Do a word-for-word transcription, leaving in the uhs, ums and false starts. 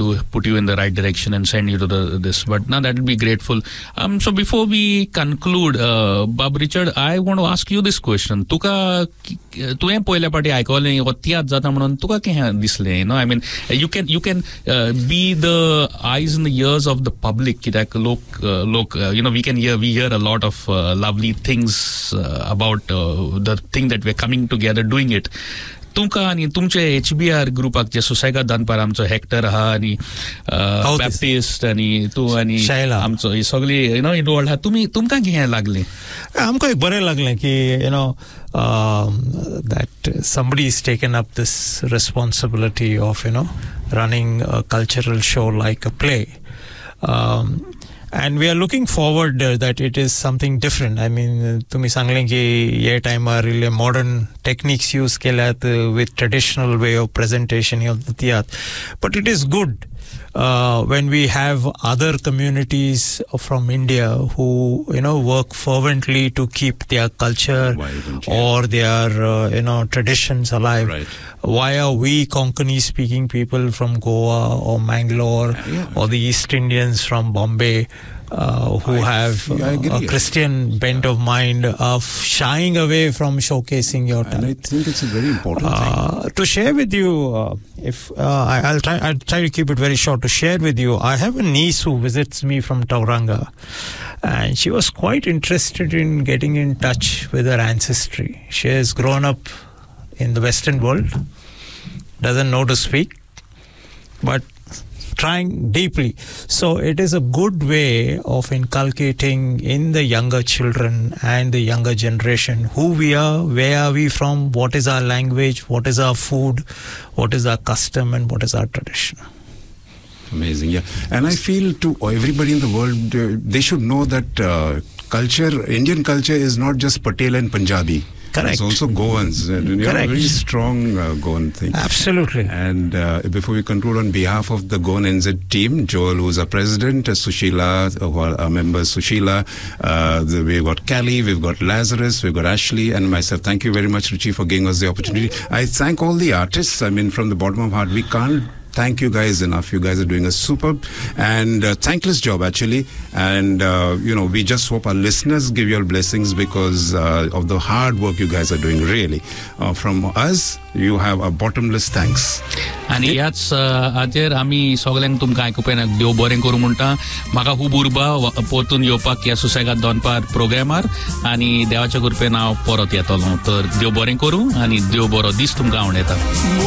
to put you in the right direction and send you to the this. But now that will be grateful. Um, so before we conclude, uh, Bob Richard, I want to ask you this question. Tuka तुवें पयल्या पाटी आयकलें हो तियात्र जाता म्हणून तुका केहें दिसलें? You know, I mean, you can you can uh, be the eyes and the ears of the public. कित्याक लोक uh, लोक uh, you know, we can hear we hear a lot of uh, lovely things uh, about uh, the thing that we're coming together doing it. तुमका आणि तुमचे HBR ग्रुपाक जे सुसेगाद दनपार आमचो Hector आहा आणि बॅप्टिस्ट आणि तू आणि आमचो ही सगळी यू नो इनवॉल्ड आहा. तुम्ही तुमका कितें लागलें? आमकां एक बरें लागलें की you know that somebody is taken up this responsibility of you know running a cultural show like a play. Um, And we are looking forward uh, that it is something different. I mean, tumi sanglen ki ye time are really modern techniques use kelat uh, with traditional way of presentation of the theatre. But it is good uh, when we have other communities from India who, you know, work fervently to keep their culture or their, uh, you know, traditions alive. Right. Why are we Konkani speaking people from Goa or Mangalore yeah. or the East Indians from Bombay uh, who I, have uh, a Christian bent of mind of shying away from showcasing your talent? And I think it's a very important uh, thing. To share with you, uh, if uh, I, I'll try I'll try to keep it very short. To share with you, I have a niece who visits me from Tauranga, and she was quite interested in getting in touch with her ancestry. She has grown up in the Western world, doesn't know to speak, but trying deeply. So it is a good way of inculcating in the younger children and the younger generation who we are, where are we from, what is our language, what is our food, what is our custom, and what is our tradition. Amazing, yeah. And I feel to everybody in the world, uh, they should know that uh, culture, Indian culture is not just Patel and Punjabi. Correct. It's also Goans. Uh, Correct. Very strong uh, Goan thing. Absolutely. And uh, before we conclude, on behalf of the Goan N Z team, Joel, who's our president, uh, Sushila, uh, who are our members, Sushila, uh, the, we've got Callie, we've got Lazarus, we've got Ashley, and myself. Thank you very much, Ruchi, for giving us the opportunity. I thank all the artists. I mean, from the bottom of heart, we can't thank you guys enough. You guys are doing a superb and uh, thankless job, actually. And, uh, you know, we just hope our listeners give your blessings because uh, of the hard work you guys are doing, really. Uh, from us, you have a bottomless thanks. आणि याच हाचेर आमी सगळ्यांक तुमकां आयकुपाक देव बरें करूं म्हणटा. म्हाका खूब उर्बा परतून येवपाक ह्या सुसेगाद दनपार प्रोग्रामार आनी देवाच्या कृपेन हांव परत येतलों. तर देव बरें करूं आनी देव बरो दीस तुमकां आवडयता.